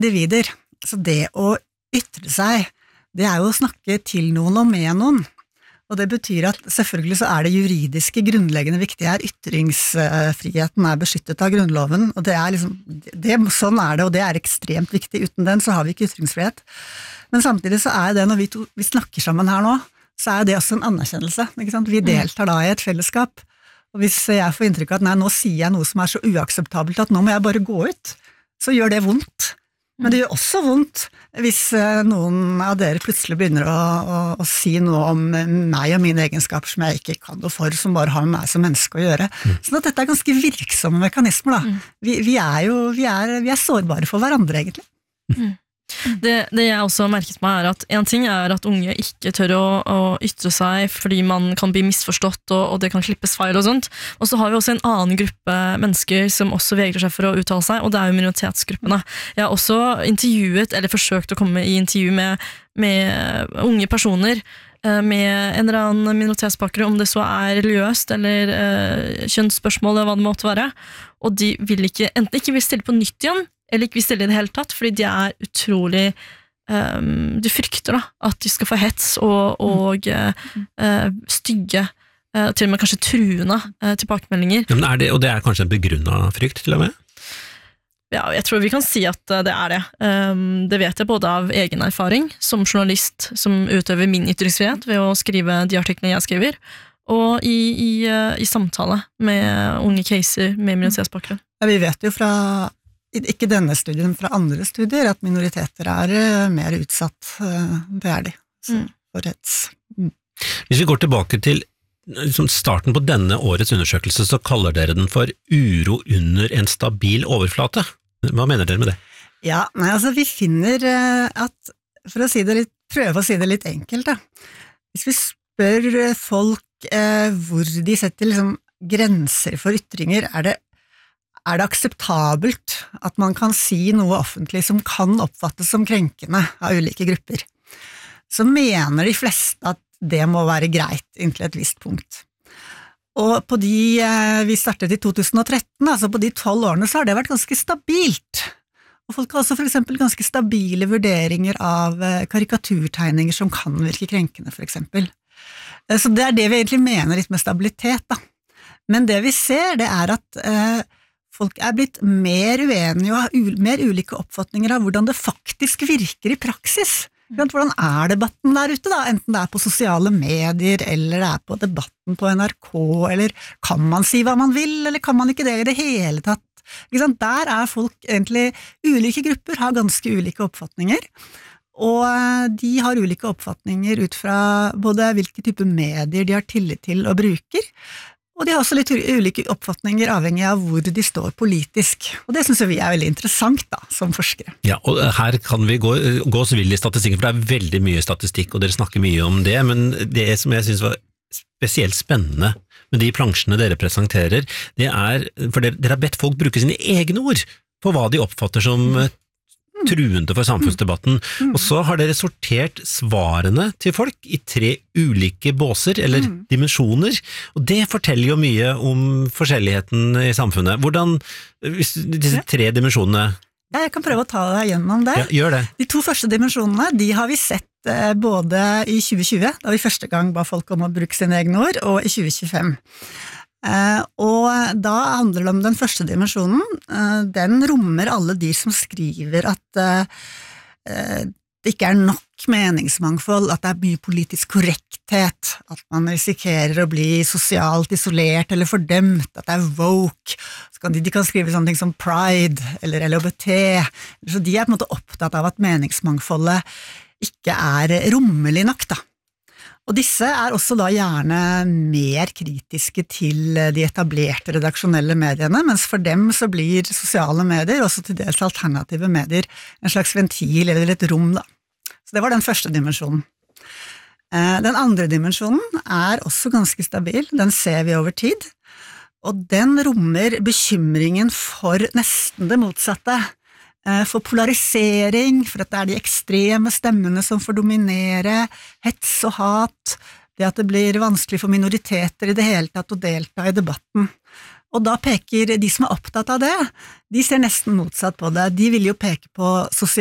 individer. Så det å ytre seg, det jo å snakke til noen og med noen. Og det betyr at selvfølgelig så det juridiske grunnleggende viktig her. Ytringsfriheten beskyttet av grunnloven, og det liksom, sånn det, og det ekstremt viktig. Uten den så har vi ikke ytringsfrihet. Men samtidig så det, når vi snakker sammen her nå, så det også en anerkjennelse. Ikke sant? Vi deltar da i et fellesskap. Og hvis jeg får inntrykk av at nei, nå sier jeg noe som så uakseptabelt at nå må jeg bare gå ut, så gjør det vondt. Men det gjør også vondt hvis noen av dere plutselig begynner å si noe om meg og mine egenskaper som jeg ikke kan noe for, som bare har med meg som menneske å gjøre. Så dette ganske virksomme mekanismer da. Vi er sårbare for hverandre egentlig. Det jeg også har merket meg at en ting at unge ikke tør å ytre seg fordi man kan bli misforstått og det kan klippes feil og sånt. Og så har vi også en annen gruppe mennesker som også vegrer seg for å uttale seg, og det jo minoritetsgruppene. Jeg har også intervjuet, eller forsøkt å komme i intervju med unge personer med en eller annen minoritetsbakgrunn, om det så religiøst eller kjønnsspørsmål eller hva det måtte være, og de vil enten ikke vil stille på nytt igjen, eller ikke vil stille i det hele tatt, fordi de utrolig de frykter da, at de skal få hets og stygge, til og med kanskje truende tilbakemeldinger. Ja, men og det kanskje en begrunnet frykt til og med? Ja, jeg tror vi kan si at det det. Det vet jeg både av egen erfaring, som journalist som utøver min ytringsfrihet ved å skrive de artiklene jeg skriver, og i samtale med unge caser med minoritetsbakgrunn. Ja, vi vet jo fra ikke denne studien, men fra andre studier, at minoriteter mer utsatt. Det de, for hets. Hvis vi går tilbake til starten på denne årets undersøkelse, så kaller dere den for uro under en stabil overflate. Hva mener dere med det? Ja, altså vi finner at, for å si det litt, prøve å si det litt enkelt da. Hvis vi spør folk hvor de setter liksom grenser for ytringer, det akseptabelt at man kan si noe offentlig som kan oppfattes som krenkende av ulike grupper, så mener de fleste at det må være greit inntil et visst punkt. Og på vi startet i 2013, altså på de 12 årene, så har det vært ganske stabilt. Og folk har også for eksempel ganske stabile vurderinger av karikaturtegninger som kan virke krenkende, for eksempel. Så det det vi egentlig mener litt med stabilitet, da. Men det vi ser, det at folk blitt mer uenige og har mer ulike oppfatninger av hvordan det faktisk virker i praksis. Hvordan debatten der ute da, enten det på sosiale medier, eller det på debatten på NRK, eller kan man si hva man vil, eller kan man ikke det i det hele tatt? Der folk egentlig, ulike grupper har ganske ulike oppfatninger, og de har ulike oppfatninger ut fra både hvilke type medier de har tillit til og bruker, og de har også litt ulike oppfatninger avhengig av hvor de står politisk. Og det synes vi veldig interessant da, som forskere. Ja, og her kan vi gå oss vill i statistikken, for det veldig mye statistikk, og dere snakker mye om det, men det som jeg synes var spesielt spennende med de plansjene dere presenterer, det for dere har bedt folk bruke sine egne ord på hva de oppfatter som truende for samfunnsdebatten, og så har dere sortert svarene til folk i 3 ulike båser, eller dimensjoner, og det forteller jo mye om forskjelligheten i samfunnet. Hvordan, disse 3 dimensjonene? Ja, jeg kan prøve å ta deg gjennom det. Ja, gjør det. De 2 første dimensjonene, de har vi sett både i 2020, da vi første gang ba folk om å bruke sine egne ord, og i 2025. Og da handler det om den første dimensjonen. Den rommer alle de som skriver at det ikke nok meningsmangfold, at det mye politisk korrekthet, at man risikerer å bli sosialt isolert eller fordømt, at det woke, så de kan skrive sånne ting som pride eller LHBT, så de på en måte opptatt av at meningsmangfoldet ikke rommelig nok da. Og disse også da gjerne mer kritiske til de etablerte redaksjonelle mediene, mens for dem så blir sosiale medier, også til dels alternative medier, en slags ventil eller et rom da. Så det var den første dimensjonen. Den andre dimensjonen også ganske stabil, den ser vi over tid, og den rommer bekymringen for nesten det motsatte, for polarisering, for at det de ekstreme stemmene som får dominere, hets og hat, det at det blir vanskelig for minoriteter i det hele tatt å delta i debatten. Og da peker de som er opptatt av det, de ser nesten motsatt på det. De vil jo peke på